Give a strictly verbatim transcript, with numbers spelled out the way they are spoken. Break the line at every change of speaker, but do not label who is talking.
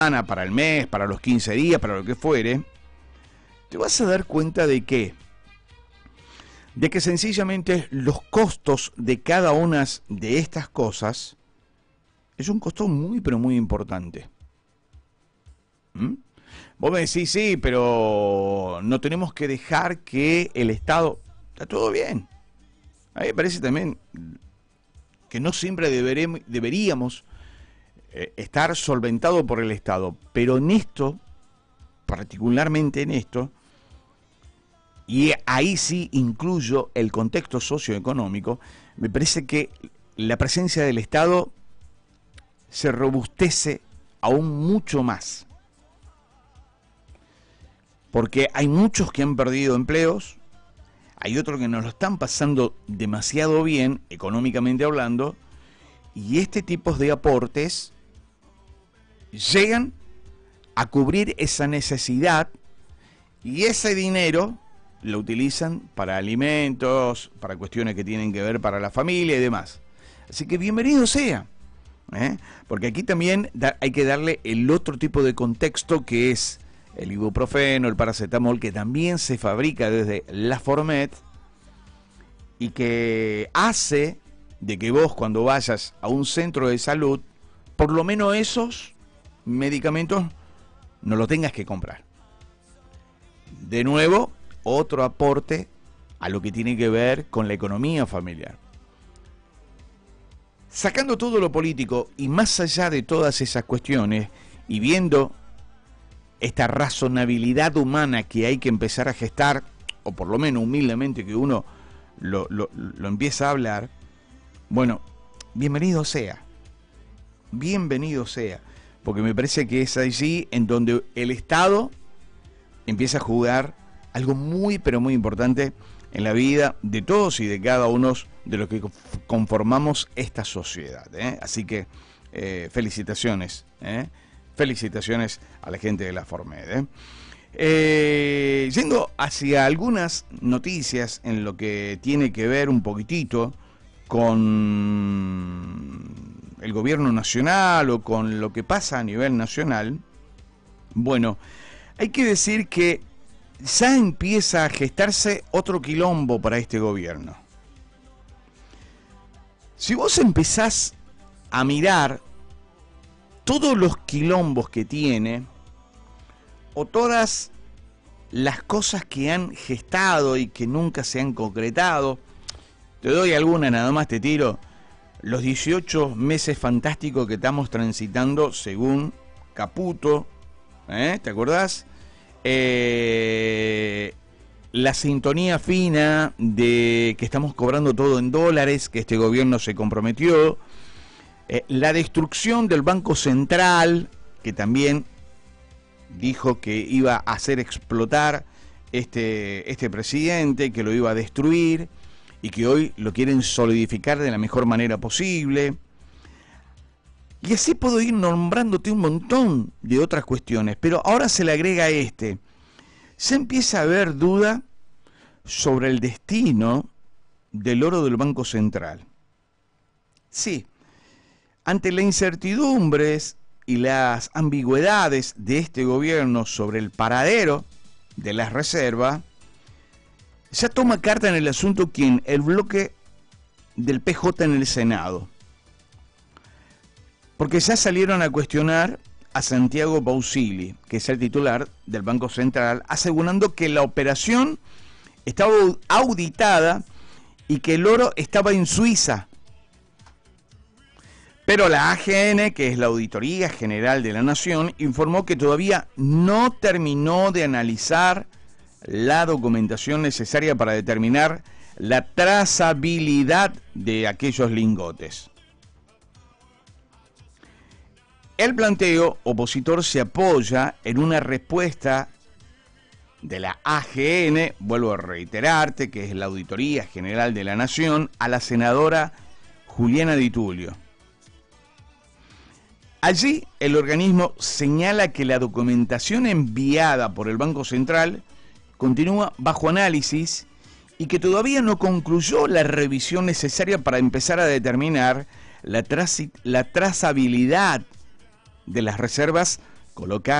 para el mes, para los quince días, para lo que fuere, te vas a dar cuenta de que, de que sencillamente los costos de cada una de estas cosas es un costo muy, pero muy importante. ¿Mm? Vos me decís, sí, pero no tenemos que dejar que el Estado... Está todo bien. A mí me parece también que no siempre deberemos, deberíamos eh, estar solventado por el Estado, pero en esto, particularmente en esto, y ahí sí incluyo el contexto socioeconómico, me parece que la presencia del Estado se robustece aún mucho más. Porque hay muchos que han perdido empleos, hay otros que nos lo están pasando demasiado bien, económicamente hablando, y este tipo de aportes llegan a cubrir esa necesidad y ese dinero lo utilizan para alimentos, para cuestiones que tienen que ver para la familia y demás. Así que bienvenido sea, ¿eh? Porque aquí también da, hay que darle el otro tipo de contexto que es el ibuprofeno, el paracetamol, que también se fabrica desde la Formet y que hace de que vos cuando vayas a un centro de salud, por lo menos esos medicamentos no los tengas que comprar. De nuevo, otro aporte a lo que tiene que ver con la economía familiar. Sacando todo lo político y más allá de todas esas cuestiones y viendo esta razonabilidad humana que hay que empezar a gestar, o por lo menos humildemente que uno lo, lo, lo empieza a hablar, bueno, bienvenido sea, bienvenido sea, porque me parece que es allí en donde el Estado empieza a jugar algo muy pero muy importante en la vida de todos y de cada uno de los que conformamos esta sociedad, ¿eh? Así que eh, felicitaciones, ¿eh? Felicitaciones a la gente de la Formed, ¿eh? Eh, yendo hacia algunas noticias en lo que tiene que ver un poquitito con el gobierno nacional o con lo que pasa a nivel nacional, bueno, hay que decir que ya empieza a gestarse otro quilombo para este gobierno. Si vos empezás a mirar todos los quilombos que tiene, o todas las cosas que han gestado y que nunca se han concretado, te doy alguna, nada más te tiro, los dieciocho meses fantásticos que estamos transitando según Caputo, ¿eh? ¿Te acordás? Eh, la sintonía fina de que estamos cobrando todo en dólares, que este gobierno se comprometió, eh, la destrucción del Banco Central, que también dijo que iba a hacer explotar este, este presidente, que lo iba a destruir y que hoy lo quieren solidificar de la mejor manera posible. Y así puedo ir nombrándote un montón de otras cuestiones, pero ahora se le agrega este. Se empieza a haber duda sobre el destino del oro del Banco Central. Sí, ante las incertidumbres y las ambigüedades de este gobierno sobre el paradero de las reservas, ya toma carta en el asunto quien, el bloque del P J en el Senado. Porque ya salieron a cuestionar a Santiago Pausili, que es el titular del Banco Central, asegurando que la operación estaba auditada y que el oro estaba en Suiza. Pero la A G N, que es la Auditoría General de la Nación, informó que todavía no terminó de analizar la documentación necesaria para determinar la trazabilidad de aquellos lingotes. El planteo opositor se apoya en una respuesta de la A G N, vuelvo a reiterarte, que es la Auditoría General de la Nación, a la senadora Juliana Di Tulio. Allí el organismo señala que la documentación enviada por el Banco Central continúa bajo análisis y que todavía no concluyó la revisión necesaria para empezar a determinar la, traci- la trazabilidad de las reservas colocar